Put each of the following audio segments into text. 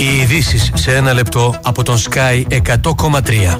Οι ειδήσεις σε ένα λεπτό από τον Sky 100,3.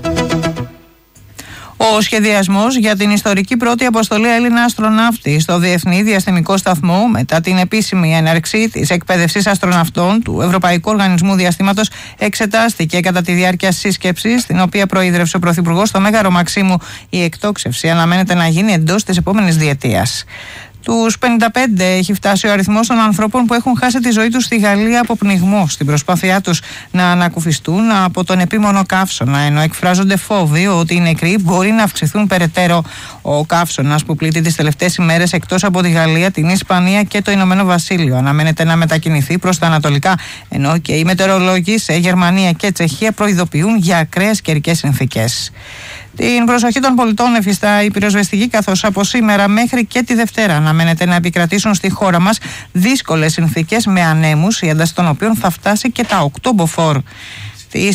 Ο σχεδιασμός για την ιστορική πρώτη αποστολή Έλληνα αστροναύτη στο Διεθνή Διαστημικό Σταθμό μετά την επίσημη έναρξη της εκπαίδευσης αστροναυτών του Ευρωπαϊκού Οργανισμού Διαστήματος εξετάστηκε κατά τη διάρκεια σύσκεψης, την οποία προείδρευσε ο Πρωθυπουργός στο Μέγαρο Μαξίμου. Η εκτόξευση αναμένεται να γίνει εντός της επόμενης διετίας. Τους 55 έχει φτάσει ο αριθμός των ανθρώπων που έχουν χάσει τη ζωή τους στη Γαλλία από πνιγμό στην προσπάθειά τους να ανακουφιστούν από τον επίμονο καύσωνα, ενώ εκφράζονται φόβοι ότι οι νεκροί μπορεί να αυξηθούν περαιτέρω. Ο καύσωνας που πλήττει τις τελευταίες ημέρες εκτός από τη Γαλλία, την Ισπανία και το Ηνωμένο Βασίλειο αναμένεται να μετακινηθεί προς τα ανατολικά, ενώ και οι μετεωρολόγοι σε Γερμανία και Τσεχία προειδοποιούν για ακραίες καιρικές συνθήκες. Την προσοχή των πολιτών εφιστά η πυροσβεστική, καθώς από σήμερα μέχρι και τη Δευτέρα αναμένεται να επικρατήσουν στη χώρα μας δύσκολες συνθήκες με ανέμους, η ένταση των οποίων θα φτάσει και τα 8 μποφόρ. Τις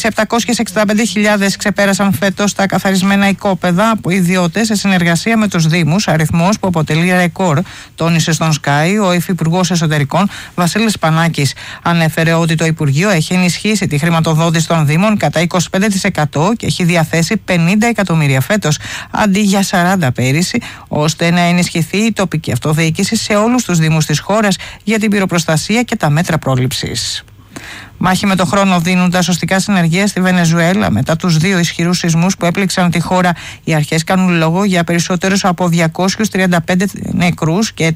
765.000 ξεπέρασαν φέτος τα καθαρισμένα οικόπεδα από ιδιώτες σε συνεργασία με τους Δήμους, αριθμός που αποτελεί ρεκόρ, τόνισε στον Sky ο Υφυπουργός Εσωτερικών Βασίλης Πανάκης. Ανέφερε ότι το Υπουργείο έχει ενισχύσει τη χρηματοδότηση των Δήμων κατά 25% και έχει διαθέσει 50 εκατομμύρια φέτος αντί για 40 πέρυσι, ώστε να ενισχυθεί η τοπική αυτοδιοίκηση σε όλους τους Δήμους της χώρας για την πυροπροστασία και τα μέτρα πρόληψης. Μάχη με το χρόνο δίνουν τα σωστικά συνεργεία στη Βενεζουέλα μετά τους 2 ισχυρούς σεισμούς που έπληξαν τη χώρα. Οι αρχές κάνουν λόγο για περισσότερους από 235 νεκρούς και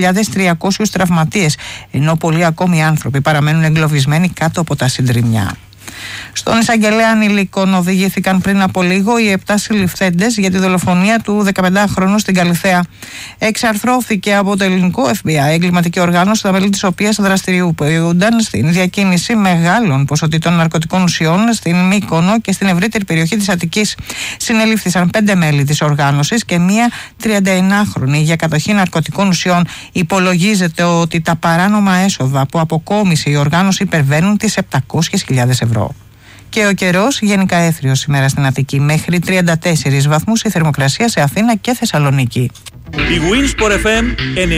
4.300 τραυματίες, ενώ πολλοί ακόμη άνθρωποι παραμένουν εγκλωβισμένοι κάτω από τα συντριμμιά. Στον εισαγγελέα ανηλίκων οδηγήθηκαν πριν από λίγο οι 7 συλληφθέντες για τη δολοφονία του 15χρονου στην Καλιθέα. Εξαρθρώθηκε από το ελληνικό FBI, εγκληματική οργάνωση, τα μέλη της οποίας δραστηριοποιούνταν στην διακίνηση μεγάλων ποσοτήτων ναρκωτικών ουσιών στην Μύκονο και στην ευρύτερη περιοχή της Αττικής. Συνελήφθησαν 5 μέλη της οργάνωσης και μία 39χρονη για κατοχή ναρκωτικών ουσιών. Υπολογίζεται ότι τα παράνομα έσοδα που αποκόμισε η οργάνωση υπερβαίνουν τις 700.000 ευρώ. Και ο καιρός γενικά έθριος σήμερα στην Αττική, μέχρι 34 βαθμούς η θερμοκρασία σε Αθήνα και Θεσσαλονίκη. Η Winsport FM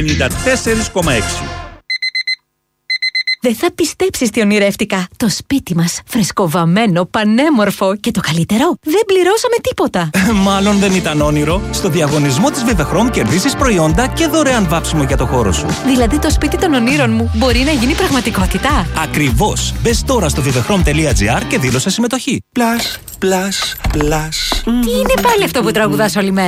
94,6. Δεν θα πιστέψεις τι ονειρεύτηκα. Το σπίτι μας, φρεσκοβαμμένο, πανέμορφο και το καλύτερο, δεν πληρώσαμε τίποτα. Μάλλον δεν ήταν όνειρο. Στο διαγωνισμό της Vivechrome κερδίσεις προϊόντα και δωρεάν βάψιμο για το χώρο σου. Δηλαδή το σπίτι των ονείρων μου μπορεί να γίνει πραγματικότητα. Ακριβώς. Μπες τώρα στο vivechrome.gr και δήλωσε συμμετοχή. Plus. Τι είναι πάλι αυτό που τραγουδάς όλη μέρα?